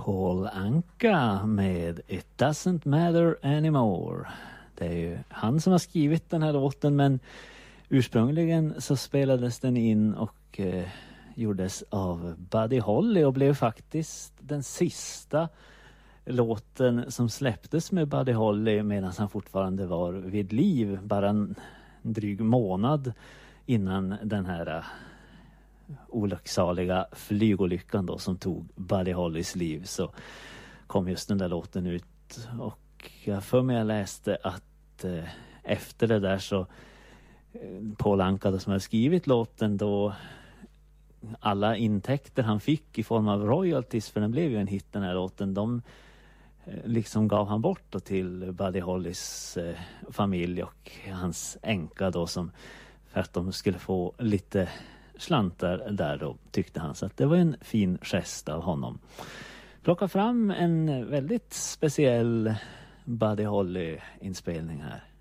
Paul Anka med It Doesn't Matter Anymore. Det är ju han som har skrivit den här låten, men ursprungligen så spelades den in och gjordes av Buddy Holly och blev faktiskt den sista låten som släpptes med Buddy Holly medan han fortfarande var vid liv, bara en dryg månad innan den här olycksaliga flygolyckan då som tog Buddy Hollys liv, så kom just den där låten ut. Och jag för mig jag läste att efter det där så Paul Anka då, som har skrivit låten, då alla intäkter han fick i form av royalties, för den blev ju en hit den här låten, de liksom gav han bort då till Buddy Hollys familj och hans änka då, som för att de skulle få lite slantar där då, tyckte han. Så att det var en fin gest av honom. Plocka fram en väldigt speciell Buddy Holly-inspelning här.